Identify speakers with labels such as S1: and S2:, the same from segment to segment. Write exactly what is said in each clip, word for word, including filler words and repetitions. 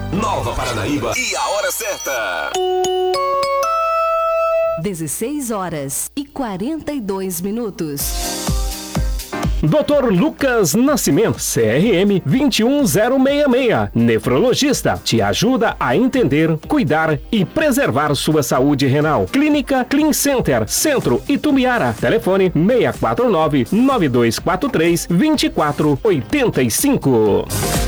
S1: Nova Paranaíba e a hora certa.
S2: dezesseis horas e quarenta e dois minutos.
S3: doutor Lucas Nascimento, C R M dois um zero seis seis, nefrologista, te ajuda a entender, cuidar e preservar sua saúde renal. Clínica Clean Center, Centro Itumbiara. Telefone seis quatro nove, nove dois quatro três, dois quatro oito cinco.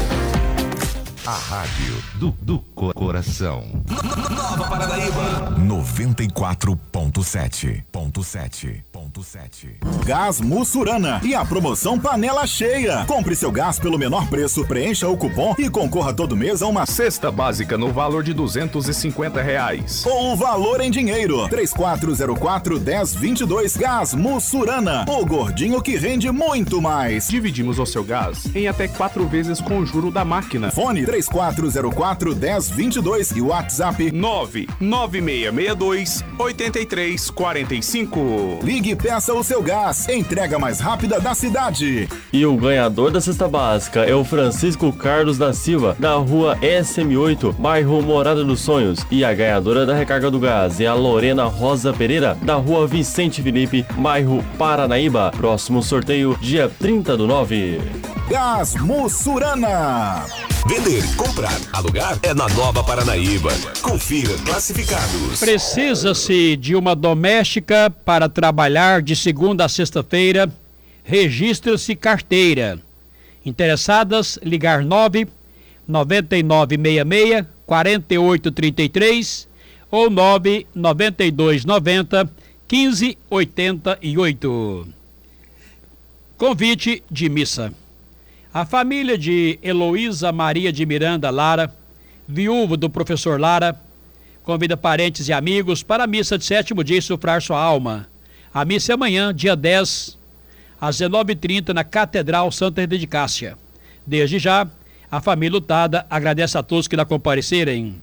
S4: A rádio do, do coração.
S1: Nova Paranaíba.
S4: noventa e quatro ponto sete. Ponto sete. Ponto sete.
S5: Gás Mussurana e a promoção Panela Cheia. Compre seu gás pelo menor preço, preencha o cupom e concorra todo mês a uma
S6: cesta básica no valor de duzentos e cinquenta reais.
S5: Ou o valor em dinheiro. três quatro zero quatro, um zero dois dois. Gás Mussurana. O gordinho que rende muito mais.
S6: Dividimos o seu gás em até quatro vezes com o juro da máquina.
S5: Fone três quatro zero quatro, um zero dois dois e o WhatsApp
S6: nove nove seis seis dois, oito três quatro cinco.
S5: Ligue e peça o seu gás. Entrega mais rápida da cidade.
S7: E o ganhador da cesta básica é o Francisco Carlos da Silva, da rua S M oito, bairro Morada dos Sonhos. E a ganhadora da recarga do gás é a Lorena Rosa Pereira, da rua Vicente Felipe, bairro Paranaíba. Próximo sorteio, dia trinta do nove.
S5: Gás Mussurana.
S1: Vender, comprar, alugar é na Nova Paranaíba. Confira classificados.
S8: Precisa-se de uma doméstica para trabalhar de segunda a sexta-feira. Registra-se carteira. Interessadas, ligar nove nove nove seis seis, quatro oito três três ou nove nove dois nove zero, um cinco oito oito. Convite de missa. A família de Heloísa Maria de Miranda Lara, viúva do professor Lara, convida parentes e amigos para a missa de sétimo dia e sufrar sua alma. A missa é amanhã, dia dez, às dezenove e trinta, na Catedral Santa Rita de Cássia. Desde já, a família lutada agradece a todos que lá comparecerem.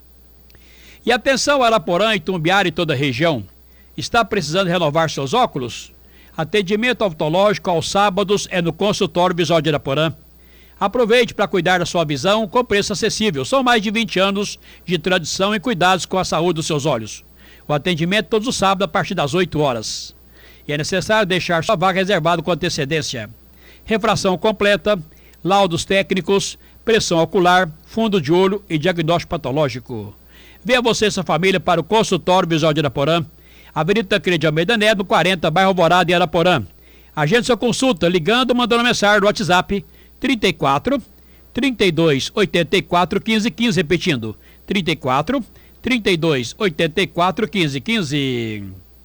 S8: E atenção, Araporã, Itumbiara e toda a região. Está precisando renovar seus óculos? Atendimento oftalmológico aos sábados é no consultório visual de Araporã. Aproveite para cuidar da sua visão com preço acessível. São mais de vinte anos de tradição e cuidados com a saúde dos seus olhos. O atendimento todos os sábados a partir das oito horas. E é necessário deixar sua vaga reservada com antecedência. Refração completa, laudos técnicos, pressão ocular, fundo de olho e diagnóstico patológico. Venha você e sua família para o consultório visual de Araporã. Avenida Tancredo de Almeida Neto, quarenta, bairro Alvorada, em Araporã. Agende sua consulta ligando ou mandando mensagem no WhatsApp trinta e quatro, trinta e dois, oitenta e quatro, quinze, quinze, repetindo, trinta e quatro, trinta e dois, oitenta e quatro, quinze, quinze.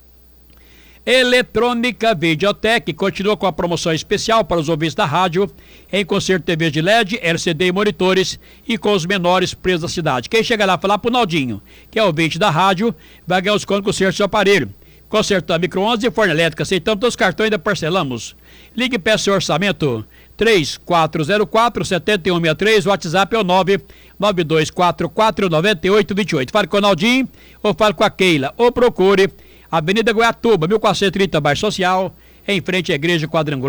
S8: Eletrônica Videotec continua com a promoção especial para os ouvintes da rádio, em concerto T V de L E D, L C D e monitores, e com os menores preços da cidade. Quem chega lá falar pro Naldinho, que é ouvinte da rádio, vai ganhar os contos com conserto do seu aparelho. Consertando micro-ondas e forno elétrico, aceitamos todos os cartões e ainda parcelamos. Ligue e peça seu orçamento, três quatro zero quatro, sete um seis três, o WhatsApp é o nove nove dois quatro quatro, nove oito dois oito. Fale com o Naldinho ou fale com a Keila, ou procure Avenida Goiatuba, mil quatrocentos e trinta, bairro Social, em frente à Igreja Quadrangular.